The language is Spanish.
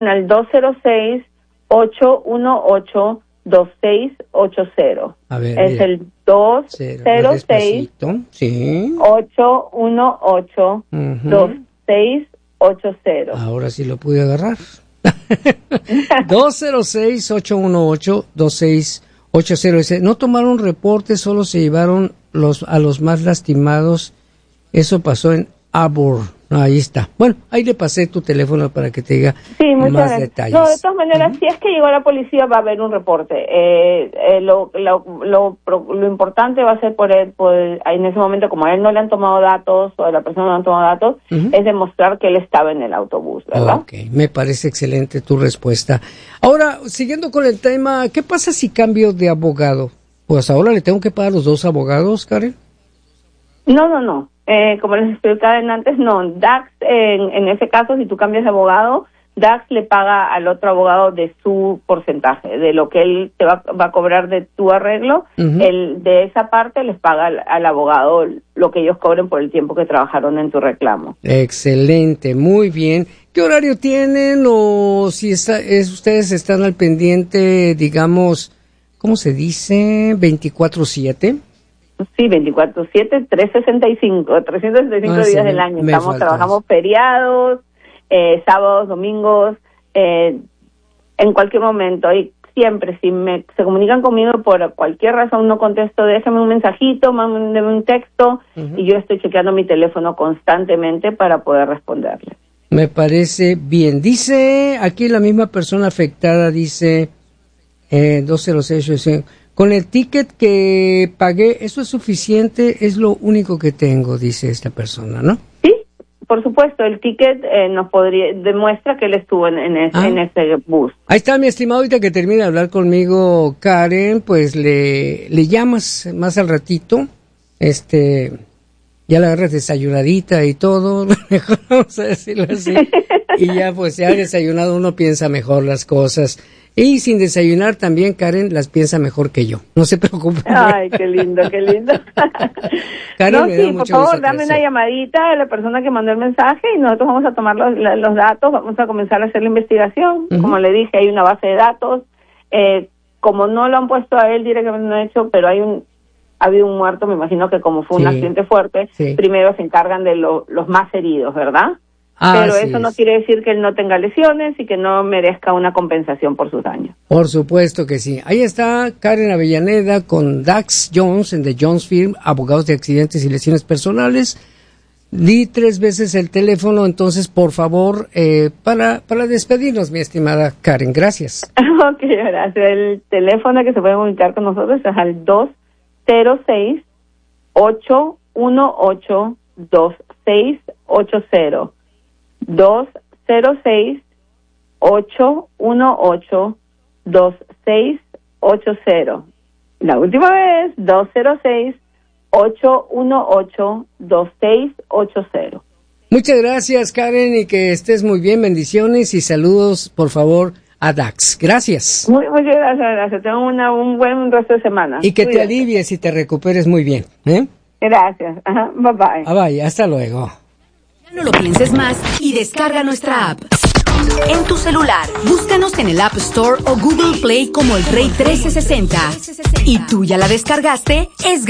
al 206-818-2680. A ver, es mira. el 206-818-2680. Sí. Ahora sí lo pude agarrar. 206-818-2680. No tomaron reporte, solo se llevaron a los más lastimados. Eso pasó en Arbor. Ahí está. Bueno, ahí le pasé tu teléfono para que te diga más detalles. No, de todas maneras, si es que llegó la policía, va a haber un reporte. Lo importante va a ser en ese momento, como a él no le han tomado datos, o a la persona no le han tomado datos, es demostrar que él estaba en el autobús, ¿verdad? Ok, me parece excelente tu respuesta. Ahora, siguiendo con el tema, ¿qué pasa si cambio de abogado? Pues ahora le tengo que pagar los dos abogados, Karen. No. Como les explicaba antes, no. DAX, en ese caso, si tú cambias de abogado, DAX le paga al otro abogado de su porcentaje, de lo que él te va a cobrar de tu arreglo. De esa parte les paga al abogado lo que ellos cobren por el tiempo que trabajaron en tu reclamo. Excelente, muy bien. ¿Qué horario tienen o si ustedes están al pendiente, digamos, ¿cómo se dice? 24/7? Sí, 24/7, 365 días del año. Trabajamos feriados, sábados, domingos, en cualquier momento. Y siempre, si se comunican conmigo por cualquier razón no contesto, déjenme un mensajito, mándenme un texto, y yo estoy chequeando mi teléfono constantemente para poder responderles. Me parece bien. Dice aquí la misma persona afectada, dice 206. Con el ticket que pagué, ¿eso es suficiente? Es lo único que tengo, dice esta persona, ¿no? Sí, por supuesto, el ticket demuestra que él estuvo en ese bus. Ahí está, mi estimado, ahorita que termine de hablar conmigo, Karen, pues le llamas más al ratito, ya la agarras desayunadita y todo, mejor vamos a decirlo así, y ya pues ya desayunado uno piensa mejor las cosas. Y sin desayunar también, Karen las piensa mejor que yo. No se preocupe. Ay, qué lindo, qué lindo. Karen, no, sí, por favor, dame una llamadita a la persona que mandó el mensaje y nosotros vamos a tomar los datos, vamos a comenzar a hacer la investigación. Como le dije, hay una base de datos. Como no lo han puesto a él directamente, no he hecho, pero ha habido un muerto, me imagino que como fue un accidente fuerte, primero se encargan de los más heridos, ¿verdad? Pero eso no quiere decir que él no tenga lesiones y que no merezca una compensación por sus daños. Por supuesto que sí. Ahí está Karen Avellaneda con Dax Jones en The Jones Firm, abogados de accidentes y lesiones personales. Di 3 veces el teléfono, entonces, por favor, para despedirnos, mi estimada Karen. Gracias. Ok, gracias. El teléfono que se puede comunicar con nosotros es al 206-818-2680. 206-818-2680. La última vez, 206-818-2680. Muchas gracias, Karen, y que estés muy bien. Bendiciones y saludos, por favor, a Dax. Gracias. Muchas gracias. Tengo un buen resto de semana. Y que te alivies y te recuperes muy bien. Gracias. Ajá. Bye bye. Bye. Hasta luego. No lo pienses más y descarga nuestra app. En tu celular, búscanos en el App Store o Google Play como El Rey 1360. ¿Y tú ya la descargaste? Es